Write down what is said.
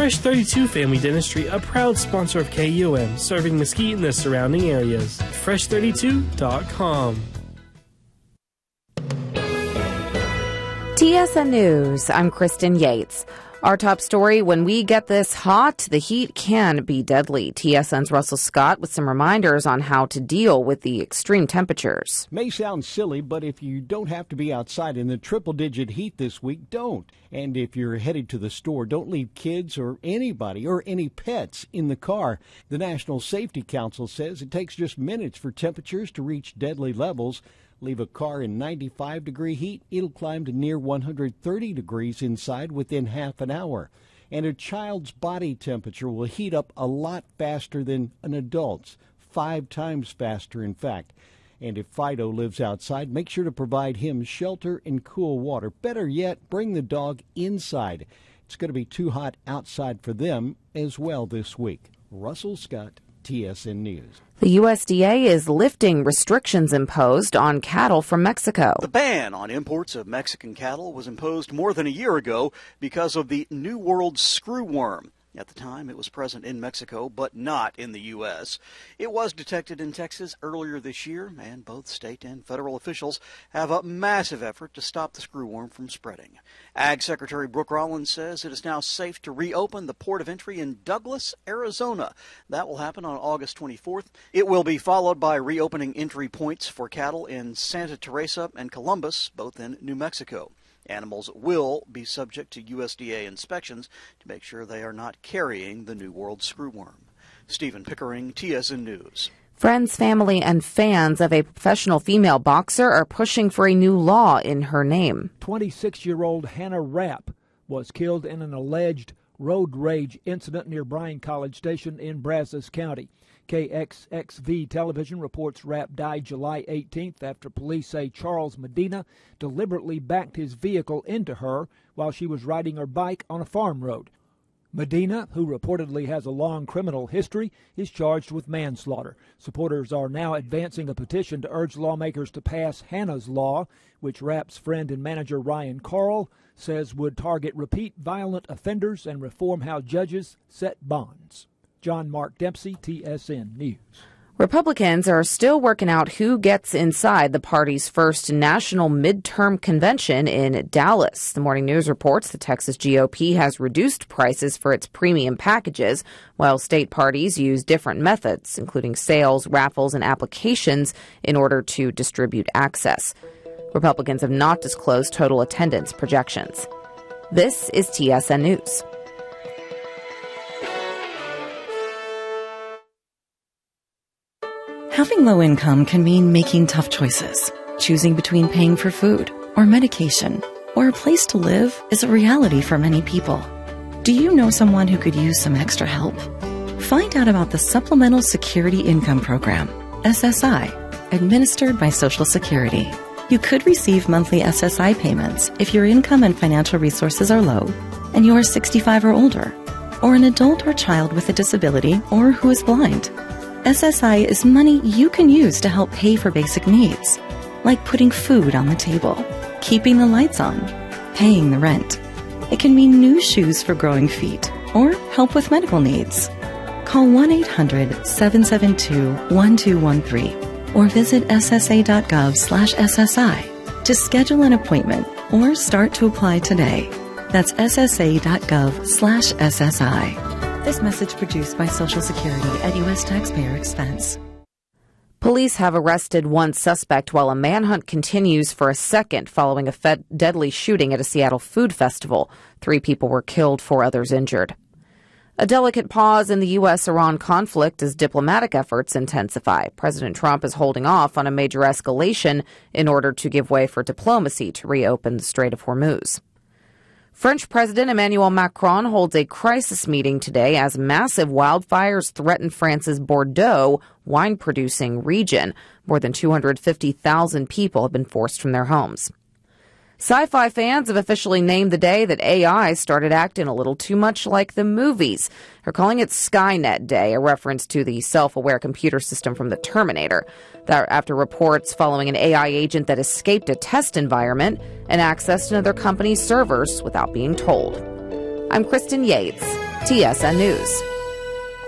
Fresh 32 Family Dentistry, a proud sponsor of KUM, serving Mesquite and the surrounding areas. Fresh32.com. TSN News, I'm Kristen Yates. Our top story, when we get this hot, the heat can be deadly. TSN's Russell Scott with some reminders on how to deal with the extreme temperatures. May sound silly, but if you don't have to be outside in the triple-digit heat this week, don't. And if you're headed to the store, don't leave kids or anybody or any pets in the car. The National Safety Council says it takes just minutes for temperatures to reach deadly levels. Leave a car in 95-degree heat, it'll climb to near 130 degrees inside within half an hour. And a child's body temperature will heat up a lot faster than an adult's, 5 times faster, in fact. And if Fido lives outside, make sure to provide him shelter and cool water. Better yet, bring the dog inside. It's going to be too hot outside for them as well this week. Russell Scott, TSN News. The USDA is lifting restrictions imposed on cattle from Mexico. The ban on imports of Mexican cattle was imposed more than a year ago because of the New World screwworm. At the time, it was present in Mexico, but not in the U.S. It was detected in Texas earlier this year, and both state and federal officials have a massive effort to stop the screwworm from spreading. Ag Secretary Brooke Rollins says it is now safe to reopen the port of entry in Douglas, Arizona. That will happen on August 24th. It will be followed by reopening entry points for cattle in Santa Teresa and Columbus, both in New Mexico. Animals will be subject to USDA inspections to make sure they are not carrying the New World screwworm. Stephen Pickering, TSN News. Friends, family, and fans of a professional female boxer are pushing for a new law in her name. 26-year-old Hannah Rapp was killed in an alleged road rage incident near Bryan College Station in Brazos County. KXXV television reports Rapp died July 18th after police say Charles Medina deliberately backed his vehicle into her while she was riding her bike on a farm road. Medina, who reportedly has a long criminal history, is charged with manslaughter. Supporters are now advancing a petition to urge lawmakers to pass Hannah's Law, which Rapp's friend and manager Ryan Carl says would target repeat violent offenders and reform how judges set bonds. John Mark Dempsey, TSN News. Republicans are still working out who gets inside the party's first national midterm convention in Dallas. The Morning News reports the Texas GOP has reduced prices for its premium packages, while state parties use different methods, including sales, raffles, and applications, in order to distribute access. Republicans have not disclosed total attendance projections. This is TSN News. Having low income can mean making tough choices. Choosing between paying for food or medication or a place to live is a reality for many people. Do you know someone who could use some extra help? Find out about the Supplemental Security Income Program, SSI, administered by Social Security. You could receive monthly SSI payments if your income and financial resources are low and you are 65 or older, or an adult or child with a disability or who is blind. SSI is money you can use to help pay for basic needs, like putting food on the table, keeping the lights on, paying the rent. It can mean new shoes for growing feet or help with medical needs. Call 1-800-772-1213 or visit ssa.gov/SSI to schedule an appointment or start to apply today. That's ssa.gov/SSI. This message produced by Social Security at U.S. taxpayer expense. Police have arrested one suspect while a manhunt continues for a second following a deadly shooting at a Seattle food festival. 3 people were killed, 4 others injured. A delicate pause in the U.S.-Iran conflict as diplomatic efforts intensify. President Trump is holding off on a major escalation in order to give way for diplomacy to reopen the Strait of Hormuz. French President Emmanuel Macron holds a crisis meeting today as massive wildfires threaten France's Bordeaux wine-producing region. More than 250,000 people have been forced from their homes. Sci-fi fans have officially named the day that AI started acting a little too much like the movies. They're calling it Skynet Day, a reference to the self-aware computer system from the Terminator. That after reports following an AI agent that escaped a test environment and accessed another company's servers without being told. I'm Kristen Yates. TSN News.